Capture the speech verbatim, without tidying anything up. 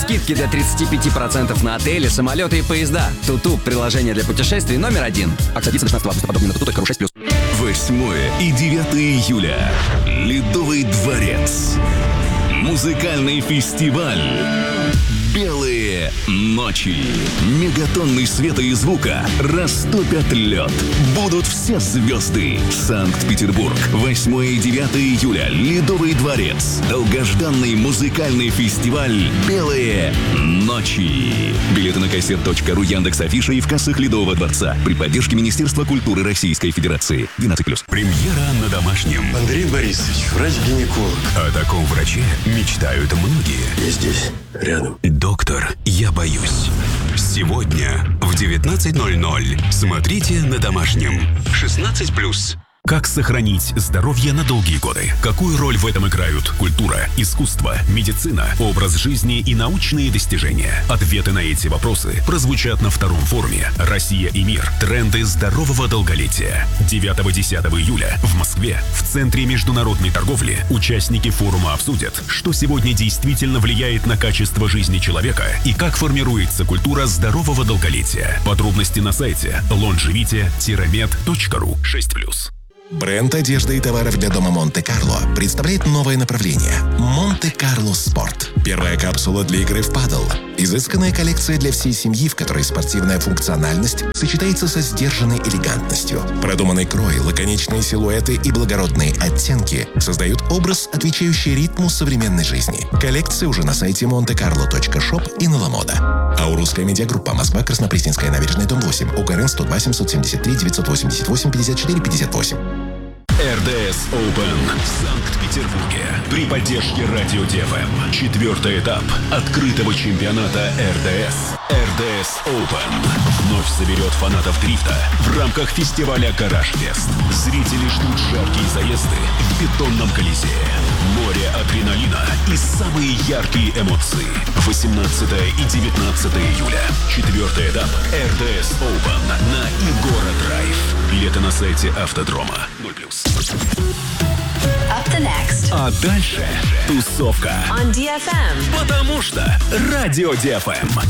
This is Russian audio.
Скидки до тридцать пять процентов на отели, самолеты и поезда. Туту – приложение для путешествий номер один. Акция длится шестнадцатого августа. Подробнее на туту точка ру шесть плюс. восьмое и девятое июля. Ледовый дворец. Музыкальный фестиваль «Белые ночи». Мегатонны света и звука растопят лед. Будут все звезды. Санкт-Петербург. восьмое и девятое июля. Ледовый дворец. Долгожданный музыкальный фестиваль «Белые ночи». Билеты на кассет точка ру, Яндекс.Афиша и в кассах Ледового дворца. При поддержке Министерства культуры Российской Федерации. двенадцать плюс. Премьера на домашнем. Андрей Борисович, врач-гинеколог. О таком враче мечтают многие. Я здесь, рядом. Доктор, я боюсь. Сегодня в девятнадцать ноль ноль смотрите на домашнем. шестнадцать плюс. Как сохранить здоровье на долгие годы? Какую роль в этом играют культура, искусство, медицина, образ жизни и научные достижения? Ответы на эти вопросы прозвучат на втором форуме «Россия и мир. Тренды здорового долголетия». девятого-десятого июля в Москве в Центре международной торговли участники форума обсудят, что сегодня действительно влияет на качество жизни человека и как формируется культура здорового долголетия. Подробности на сайте лонжевите мед точка ру. шесть плюс. Бренд одежды и товаров для дома Монте-Карло представляет новое направление – Монте-Карло Спорт. Первая капсула для игры в падл. Изысканная коллекция для всей семьи, в которой спортивная функциональность сочетается со сдержанной элегантностью. Продуманный крой, лаконичные силуэты и благородные оттенки создают образ, отвечающий ритму современной жизни. Коллекция уже на сайте монте карло точка шоп и на Ламода. Аурусская медиагруппа. Москва, Краснопресненская набережная, дом восемь. УКРН сто два семьсот семьдесят три девятьсот восемьдесят восемь пятьдесят четыре пятьдесят восемь. эр дэ эс Open в Санкт-Петербурге при поддержке Радио ДФМ. Четвертый этап открытого чемпионата эр дэ эс. эр дэ эс Open вновь соберет фанатов дрифта в рамках фестиваля Гараж-Фест. Зрители ждут жаркие заезды в бетонном колизее, море адреналина и самые яркие эмоции. восемнадцатого и девятнадцатого июля. Четвертый этап эр дэ эс Open на Игора Драйв. Билеты на сайте Автодрома. ноль плюс. Up the next. А дальше тусовка. On ди эф эм. Потому что Радио ди эф эм.